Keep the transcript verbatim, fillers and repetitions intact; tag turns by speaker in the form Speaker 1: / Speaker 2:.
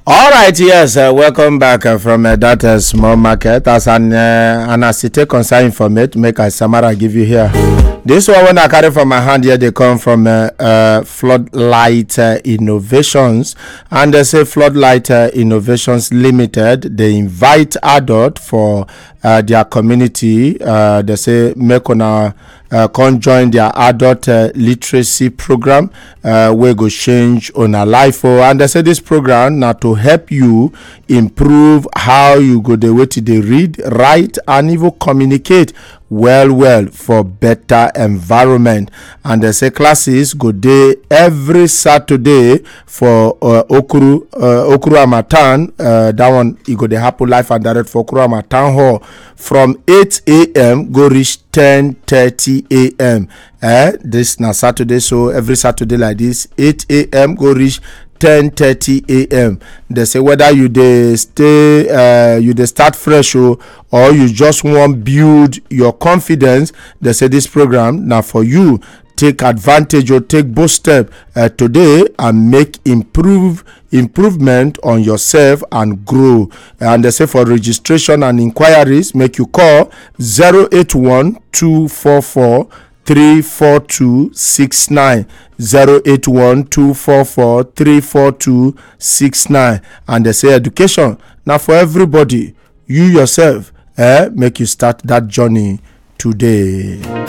Speaker 1: All right, yes, uh, welcome back uh, from uh, that uh, small market. As an uh, an as it concern informate, make a summary give you here. This one when I carry from my hand here, they come from uh, uh, Floodlight uh, Innovations, and they say Floodlight uh, Innovations Limited. They invite adult for uh, their community. Uh, they say make una uh, come join their adult uh, literacy program. Uh, we go change on a life. Oh, and they say this program now to help you improve how you go the way to they read, write, and even communicate well well for better environment. And they say classes go day every Saturday for uh, Okuru uh, Okuru Amatan. Uh, that one you go the happen life and direct for Okuru Amatan Hall from eight a.m. go reach ten thirty a.m. Eh, this na Saturday, so every Saturday like this eight a.m. go reach ten thirty a.m. They say whether you dey stay uh, you dey start fresh or, or you just want build your confidence, they say this program now for you. Take advantage or take both steps uh, today and make improve improvement on yourself and grow. And they say for registration and inquiries, make you call zero eight one two four four three four two six nine zero eight one two four four three four two six nine. And they say education now for everybody. You yourself, eh, make you start that journey today.